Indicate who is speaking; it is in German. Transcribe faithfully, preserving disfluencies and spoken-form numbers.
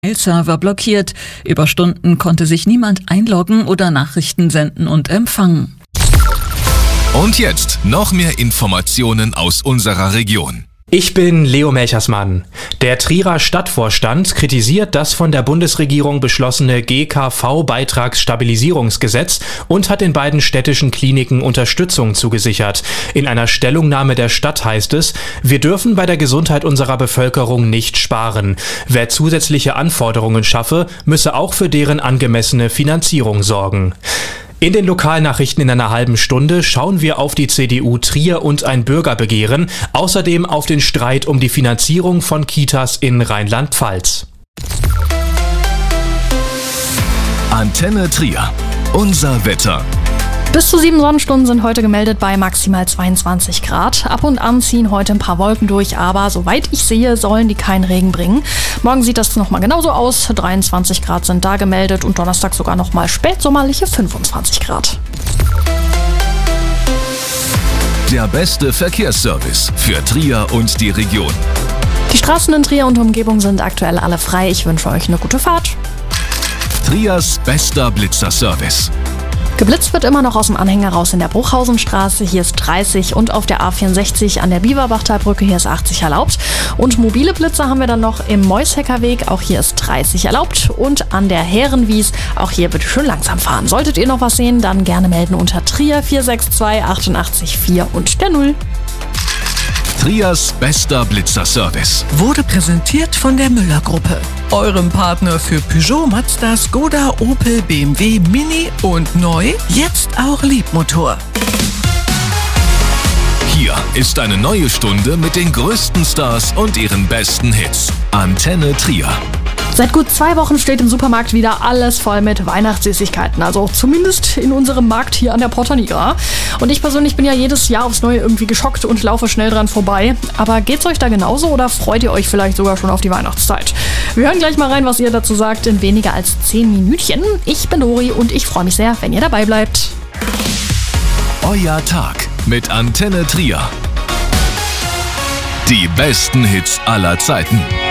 Speaker 1: Mail-Server blockiert. Über Stunden konnte sich niemand einloggen oder Nachrichten senden und empfangen.
Speaker 2: Und jetzt noch mehr Informationen aus unserer Region.
Speaker 3: Ich bin Leo Melchersmann. Der Trierer Stadtvorstand kritisiert das von der Bundesregierung beschlossene G K V-Beitragsstabilisierungsgesetz und hat den beiden städtischen Kliniken Unterstützung zugesichert. In einer Stellungnahme der Stadt heißt es: Wir dürfen bei der Gesundheit unserer Bevölkerung nicht sparen. Wer zusätzliche Anforderungen schaffe, müsse auch für deren angemessene Finanzierung sorgen. In den Lokalnachrichten in einer halben Stunde schauen wir auf die C D U Trier und ein Bürgerbegehren, außerdem auf den Streit um die Finanzierung von Kitas in Rheinland-Pfalz.
Speaker 2: Antenne Trier. Unser Wetter.
Speaker 4: Bis zu sieben Sonnenstunden sind heute gemeldet bei maximal zweiundzwanzig Grad. Ab und an ziehen heute ein paar Wolken durch, aber soweit ich sehe, sollen die keinen Regen bringen. Morgen sieht das nochmal genauso aus. dreiundzwanzig Grad sind da gemeldet und Donnerstag sogar nochmal spätsommerliche fünfundzwanzig Grad.
Speaker 2: Der beste Verkehrsservice für Trier und die Region.
Speaker 4: Die Straßen in Trier und Umgebung sind aktuell alle frei. Ich wünsche euch eine gute Fahrt.
Speaker 2: Triers bester Blitzerservice.
Speaker 4: Geblitzt wird immer noch aus dem Anhänger raus in der Bruchhausenstraße, hier ist dreißig, und auf der A vierundsechzig an der Bieberbachtalbrücke, hier ist achtzig erlaubt. Und mobile Blitzer haben wir dann noch im Meusheckerweg, auch hier ist dreißig erlaubt. Und an der Herrenwies, auch hier bitte schön langsam fahren. Solltet ihr noch was sehen, dann gerne melden unter Trier vier sechs zwei achtundachtzig vier und der null.
Speaker 2: Triers bester Blitzerservice
Speaker 5: wurde präsentiert von der Müller-Gruppe, eurem Partner für Peugeot, Mazda, Skoda, Opel, B M W, Mini und neu, jetzt auch Liebmotor.
Speaker 2: Hier ist eine neue Stunde mit den größten Stars und ihren besten Hits. Antenne Trier.
Speaker 4: Seit gut zwei Wochen steht im Supermarkt wieder alles voll mit Weihnachtssüßigkeiten. Also zumindest in unserem Markt hier an der Porta Nigra. Und ich persönlich bin ja jedes Jahr aufs Neue irgendwie geschockt und laufe schnell dran vorbei. Aber geht's euch da genauso oder freut ihr euch vielleicht sogar schon auf die Weihnachtszeit? Wir hören gleich mal rein, was ihr dazu sagt, in weniger als zehn Minütchen. Ich bin Dori und ich freue mich sehr, wenn ihr dabei bleibt.
Speaker 2: Euer Tag mit Antenne Trier. Die besten Hits aller Zeiten.